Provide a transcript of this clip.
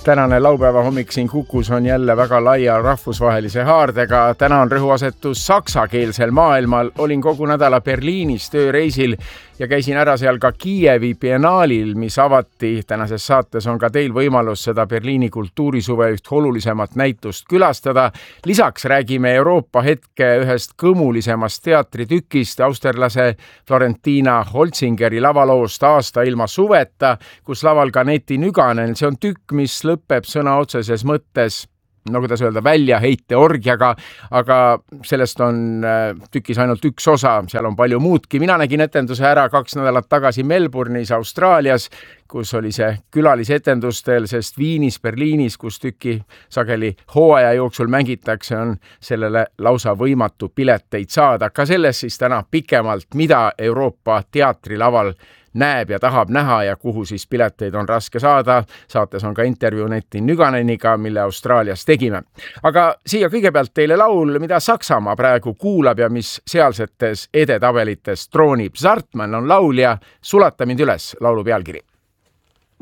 Tänane laupäeva hommik siin Kukus on jälle väga laia rahvusvahelise haardega. Täna on rõhuasetus saksakeelsel maailmal. Olin kogu nädala Berliinis tööreisil ja käisin ära seal ka Kiievi biennaalil, mis avati. Tänases saates on ka teil võimalus seda Berliini kultuurisuve üht olulisemat näitust külastada. Lisaks räägime Euroopa hetke ühest kõmulisemast teatritükist, austerlase Florentina Holzingeri lavaloost Aasta ilma suveta, kus laval ka Neeti Nyganen. See on tükk, mis lõpeb sõna otseses mõttes, kuidas öelda, väljaheite orgiaga, aga sellest on tükis ainult üks osa, seal on palju muudki. Mina nägin etenduse ära 2 nädalat tagasi Melbourne'is, Austraalias, kus oli see külalisetendustel, sest Viinis, Berliinis, kus tüki sageli hooaja jooksul mängitakse, on sellele lausa võimatu pileteid saada. Ka selles siis täna pikemalt, mida Euroopa teatrilaval näeb ja tahab näha ja kuhu siis pileteid on raske saada. Saates on ka intervjuu Neeti Nyganeniga, mille Austraalias tegime. Aga siia kõigepealt teile laul, mida Saksamaa praegu kuulab ja mis sealsetes edetabelites troonib. Zartmann on laulja, Sulata mind üles, laulu pealkiri.